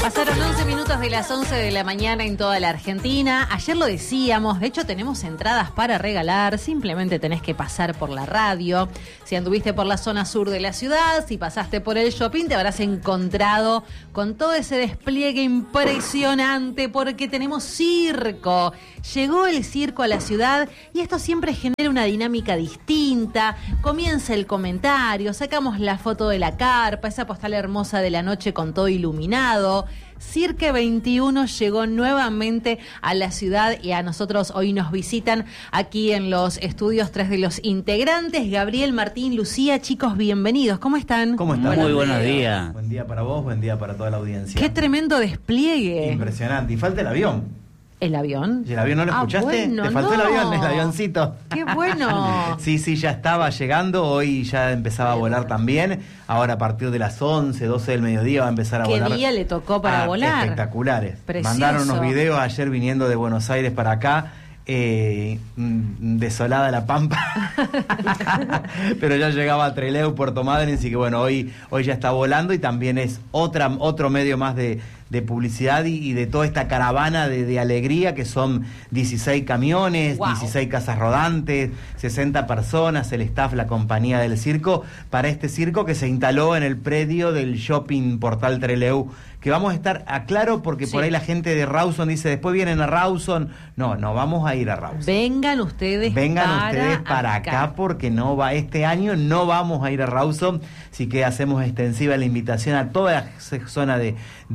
Pasaron 11 minutos de las 11 de la mañana en toda la Argentina. Ayer lo decíamos, de hecho tenemos entradas para regalar. Simplemente tenés que pasar por la radio. Si anduviste por la zona sur de la ciudad, si pasaste por el shopping, te habrás encontrado con todo ese despliegue impresionante porque tenemos circo. Llegó el circo a la ciudad y esto siempre genera una dinámica distinta. Comienza el comentario, sacamos la foto de la carpa, esa postal hermosa de la noche con todo iluminado. Cirque 21 llegó nuevamente a la ciudad y a nosotros hoy nos visitan aquí en los estudios 3 de los integrantes, Gabriel, Martín, Lucía. Chicos, bienvenidos. ¿Cómo están? ¿Cómo están? Muy buenos días. Buen día para vos, buen día para toda la audiencia. ¡Qué tremendo despliegue! Impresionante. Y falta el avión. ¿El avión? ¿Y el avión no lo escuchaste? Bueno, ¿Te faltó el avioncito? ¡Qué bueno! Sí, ya estaba llegando, hoy ya empezaba a volar también. Ahora a partir de las 11, 12 del mediodía va a empezar a volar. ¿Qué día le tocó para volar? Espectaculares. Precioso. Mandaron unos videos ayer viniendo de Buenos Aires para acá. Desolada la Pampa. Pero ya llegaba a Trelew, Puerto Madryn, así que bueno, hoy ya está volando y también es otro medio más de publicidad y de toda esta caravana de alegría, que son 16 camiones, wow. 16 casas rodantes, 60 personas, el staff, la compañía del circo, para este circo que se instaló en el predio del Shopping Portal Trelew, que vamos a estar, aclaro, porque sí, por ahí la gente de Rawson dice, después vienen a Rawson. No vamos a ir a Rawson. Vengan ustedes para acá, porque este año no vamos a ir a Rawson, así que hacemos extensiva la invitación a toda la zona de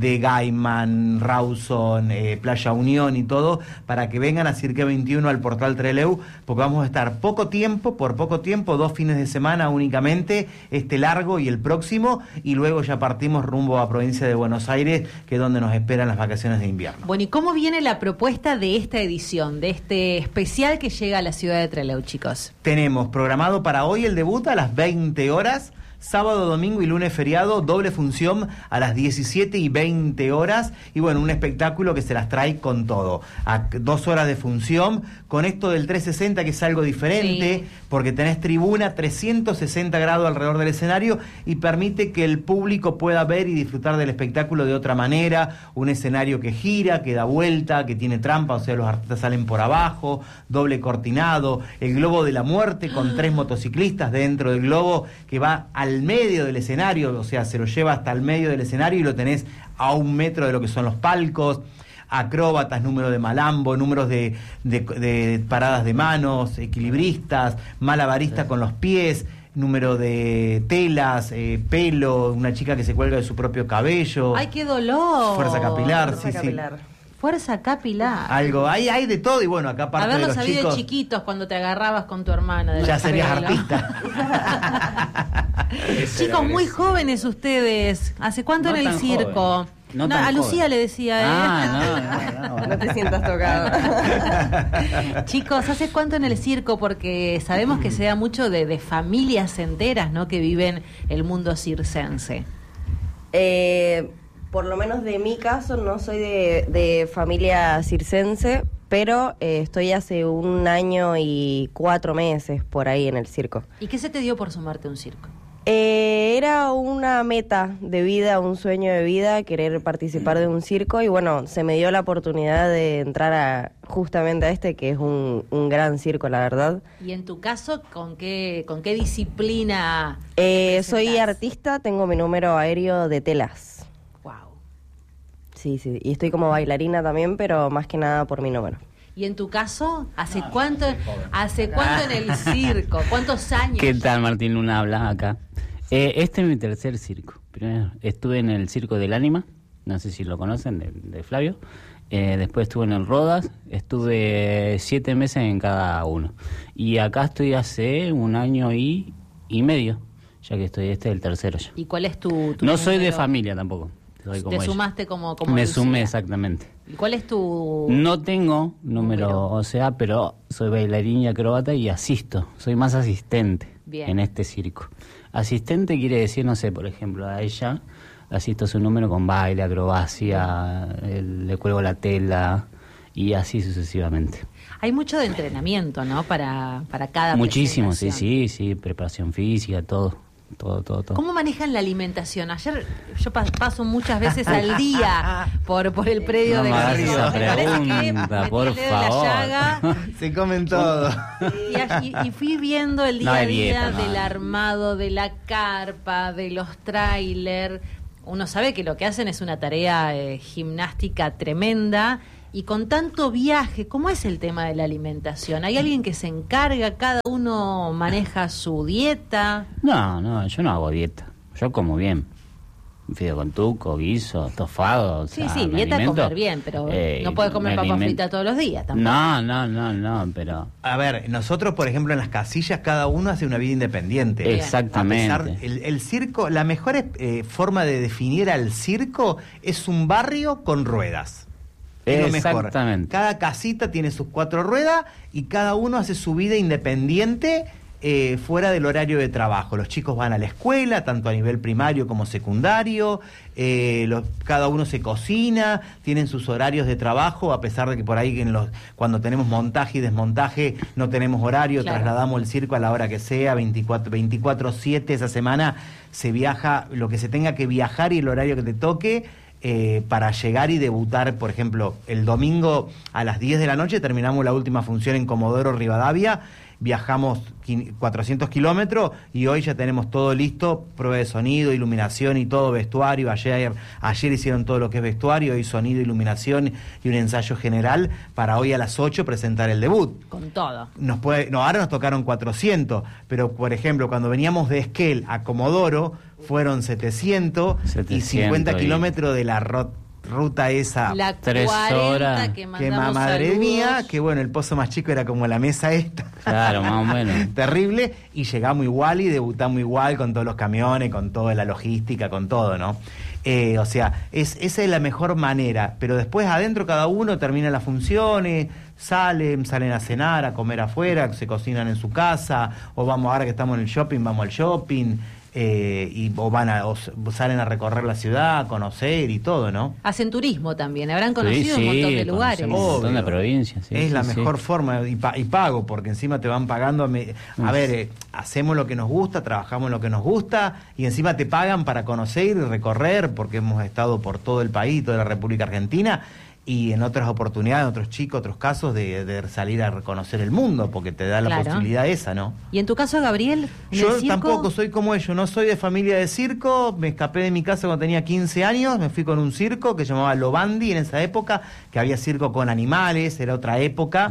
Gaiman, Rawson, Playa Unión y todo, para que vengan a Cirque 21 al Portal Trelew, porque vamos a estar por poco tiempo, 2 fines de semana únicamente, este largo y el próximo, y luego ya partimos rumbo a provincia de Buenos Aires, que es donde nos esperan las vacaciones de invierno. Bueno, ¿y cómo viene la propuesta de esta edición, de este especial que llega a la ciudad de Trelew, chicos? Tenemos programado para hoy el debut a las 20 horas, sábado, domingo y lunes feriado, doble función a las 17 y 20 horas, y bueno, un espectáculo que se las trae con todo, a 2 horas de función, con esto del 360 que es algo diferente, sí, porque tenés tribuna 360 grados alrededor del escenario y permite que el público pueda ver y disfrutar del espectáculo de otra manera, un escenario que gira, que da vuelta, que tiene trampa, o sea, los artistas salen por abajo, doble cortinado, el globo de la muerte con 3 motociclistas dentro del globo que va al medio del escenario, o sea, se lo lleva hasta el medio del escenario y lo tenés a 1 metro de lo que son los palcos, acróbatas, números de malambo, números de paradas de manos, equilibristas, malabaristas con los pies, número de telas, pelo, una chica que se cuelga de su propio cabello. ¡Ay, qué dolor! Fuerza capilar, Sí. Fuerza capilar. Algo, hay de todo, y bueno, acá aparte de los chicos... Haberlo sabido de chiquitos cuando te agarrabas con tu hermana. Ya serías artista. Chicos, muy jóvenes ustedes. ¿Hace cuánto en el circo? No a Lucía joven. Le decía, No te sientas tocado. Chicos, ¿hace cuánto en el circo? Porque sabemos que se da mucho de familias enteras, ¿no?, que viven el mundo circense. Por lo menos de mi caso, no soy de familia circense, pero estoy hace 1 año y 4 meses por ahí en el circo. ¿Y qué se te dio por sumarte a un circo? Era una meta de vida, un sueño de vida, querer participar de un circo, y bueno, se me dio la oportunidad de entrar justamente a este, que es un gran circo, la verdad. ¿Y en tu caso, con qué disciplina? Soy artista, tengo mi número aéreo de telas. Wow. Sí, y estoy como bailarina también, pero más que nada por mi número. ¿Y en tu caso, hace cuánto en el circo? ¿Cuántos años? ¿Qué tal, Martín Luna? Habla acá. Este es mi tercer circo. Primero estuve en el Circo del Ánima, no sé si lo conocen, de Flavio. Después estuve en el Rodas, estuve 7 meses en cada uno. Y acá estoy hace 1 año y medio, ya que este es el tercero ya. ¿Y cuál es tu No soy número? de familia tampoco. ¿Te sumaste como Me Lucía? sumé, exactamente. ¿Y cuál es tu...? No tengo número, o sea, pero soy bailarín y acróbata y asisto. Soy más asistente. Bien. En este circo. Asistente quiere decir, no sé, por ejemplo, a ella asisto su número con baile, acrobacia, le cuelgo la tela y así sucesivamente. Hay mucho de entrenamiento, ¿no? Para cada Muchísimo, presentación. sí, preparación física, todo. todo. ¿Cómo manejan la alimentación? Ayer yo paso muchas veces al día por el predio No del me hagas circo. esa Me parece que pregunta, metí por el dedo en la favor. llaga. Se comen todo. Y fui viendo el día No a hay día dieta, no del hay. armado, de la carpa, de los trailers. Uno sabe que lo que hacen es una tarea gimnástica tremenda. Y con tanto viaje, ¿cómo es el tema de la alimentación? ¿Hay alguien que se encarga? ¿Cada uno maneja su dieta? No, yo no hago dieta. Yo como bien. Fideo con tuco, guiso, estofado. o Sí, sea, sí, me dieta alimento. comer bien, pero no puedes comer me papa alimento. frita todos los días tampoco. No, pero... A ver, nosotros, por ejemplo, en las casillas, cada uno hace una vida independiente. Bien. Exactamente. A pesar, el circo, la mejor forma de definir al circo es un barrio con ruedas. Es lo mejor. Exactamente. Cada casita tiene sus 4 ruedas y cada uno hace su vida independiente fuera del horario de trabajo. Los chicos van a la escuela, tanto a nivel primario como secundario, cada uno se cocina, tienen sus horarios de trabajo, a pesar de que por ahí cuando tenemos montaje y desmontaje no tenemos horario, Claro. trasladamos el circo a la hora que sea, 24/7 esa semana se viaja lo que se tenga que viajar y el horario que te toque. Para llegar y debutar, por ejemplo, el domingo a las 10 de la noche terminamos la última función en Comodoro Rivadavia, viajamos 400 kilómetros y hoy ya tenemos todo listo, prueba de sonido, iluminación y todo, vestuario. Ayer hicieron todo lo que es vestuario, hoy sonido, iluminación y un ensayo general para hoy a las 8 presentar el debut. Con todo. Ahora nos tocaron 400, pero por ejemplo, cuando veníamos de Esquel a Comodoro, fueron 700 y 50 y- kilómetros de la ruta esa. La 3 40 horas. que Que mandamos madre saludos. mía, que bueno, el pozo más chico era como la mesa esta. Claro, más o menos. Terrible, y llegamos igual y debutamos igual con todos los camiones, con toda la logística, con todo, ¿no? O sea, esa es la mejor manera, pero después adentro cada uno termina las funciones, salen a cenar, a comer afuera, se cocinan en su casa, o vamos ahora que estamos en el shopping, vamos al shopping, o salen a recorrer la ciudad, a conocer y todo, ¿no? Hacen turismo también, habrán conocido un montón de lugares. conocemos un montón de Obvio. provincias. Sí, Es sí, la sí. mejor forma y pago, porque encima te van pagando. A ver, hacemos lo que nos gusta, trabajamos en lo que nos gusta y encima te pagan para conocer y recorrer, porque hemos estado por todo el país, toda la República Argentina, y en otras oportunidades, en otros chicos, otros casos de salir a reconocer el mundo, porque te da la Claro. posibilidad esa, ¿no? ¿Y en tu caso, Gabriel? ¿En Yo el circo? tampoco soy como ellos, no soy de familia de circo, me escapé de mi casa cuando tenía 15 años, me fui con un circo que se llamaba Lobandi en esa época, que había circo con animales, era otra época,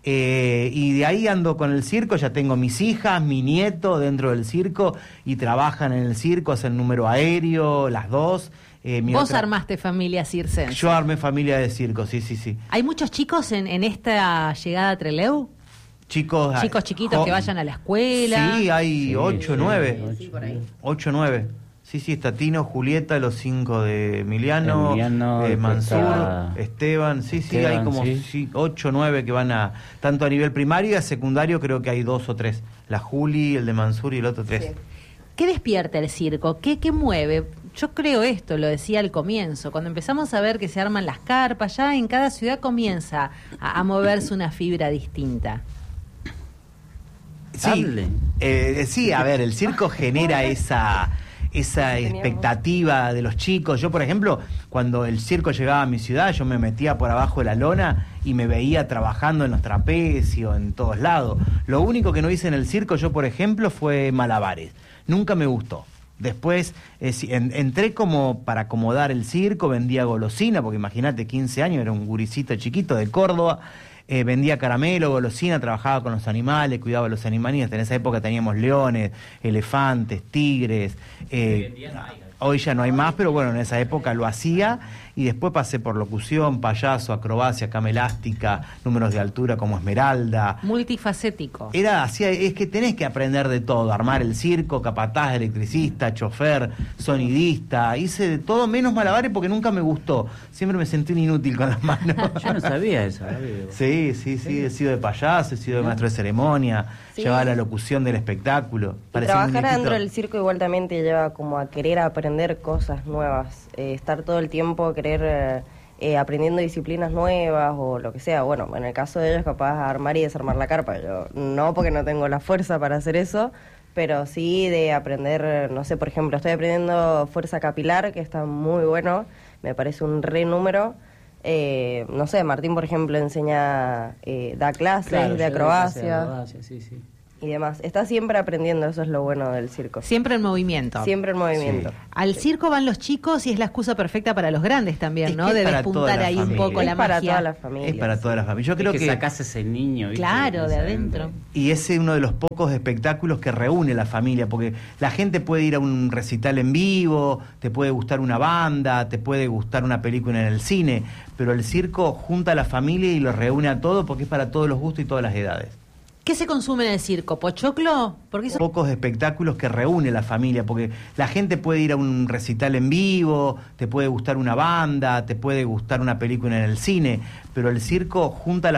y de ahí ando con el circo, ya tengo mis hijas, mi nieto dentro del circo, y trabajan en el circo, hacen número aéreo, las dos. Vos armaste familia circense. Yo armé familia de circo, sí. ¿Hay muchos chicos en esta llegada a Trelew? Chicos Chiquitos que vayan a la escuela. Sí, hay Sí, 8, sí, 9. sí, 8, 9. Sí, está Tino, Julieta, los 5 de Emiliano, Después Mansur, está Esteban, hay Esteban, como sí. 8, 9 que van tanto a nivel primario y a secundario creo que hay 2 o 3. La Juli, el de Mansur y el otro 3. Sí. ¿Qué despierta el circo? ¿Qué mueve? Yo creo esto, lo decía al comienzo, cuando empezamos a ver que se arman las carpas, ya en cada ciudad comienza a moverse una fibra distinta. Sí, Hable. sí, a ver, el circo genera esa expectativa de los chicos. Yo, por ejemplo, cuando el circo llegaba a mi ciudad, yo me metía por abajo de la lona y me veía trabajando en los trapecios, en todos lados. Lo único que no hice en el circo, yo, por ejemplo, fue malabares. Nunca me gustó. Después entré como para acomodar el circo, vendía golosina, porque imagínate, 15 años, era un guricito chiquito de Córdoba. Vendía caramelo, golosina, trabajaba con los animales, cuidaba a los animales. En esa época teníamos leones, elefantes, tigres. Hoy ya no hay más, pero bueno, en esa época lo hacía. Y después pasé por locución, payaso, acrobacia, cama elástica, números de altura como Esmeralda. Multifacético. Es que tenés que aprender de todo, armar el circo, capataz, electricista, chofer, sonidista, hice de todo menos malabares porque nunca me gustó, siempre me sentí un inútil con las manos. Yo no sabía eso. Gabriel. Sí, he sido de payaso, he sido de maestro de ceremonia, Sí. llevaba la locución del espectáculo. Y Parecía un trabajar muñequito. adentro del circo igual también te lleva como a querer aprender cosas nuevas, estar todo el tiempo querer aprendiendo disciplinas nuevas o lo que sea. Bueno, en el caso de ellos capaz armar y desarmar la carpa, yo no, porque no tengo la fuerza para hacer eso, pero sí de aprender, no sé, por ejemplo, estoy aprendiendo fuerza capilar, que está muy bueno, me parece un re número. No sé, Martín, por ejemplo, enseña, da clases Claro, de yo doy clases de acrobacia acrobacia, sí, sí. y demás. Está siempre aprendiendo, eso es lo bueno del circo. Siempre en movimiento. Siempre en movimiento. Sí. Al circo van los chicos y es la excusa perfecta para los grandes también, Es ¿no? que De para despuntar toda la ahí un familia. poco Es la para magia. todas las familias. Es para todas las familias. Yo creo Es que sacás ese niño, ¿viste? Claro, de Ese adentro. Y ese es uno de los pocos espectáculos que reúne la familia, porque la gente puede ir a un recital en vivo, te puede gustar una banda, te puede gustar una película en el cine, pero el circo junta a la familia y los reúne a todos porque es para todos los gustos y todas las edades. ¿Qué se consume en el circo? ¿Pochoclo? Porque eso... Pocos espectáculos que reúne la familia, porque la gente puede ir a un recital en vivo, te puede gustar una banda, te puede gustar una película en el cine, pero el circo junta a la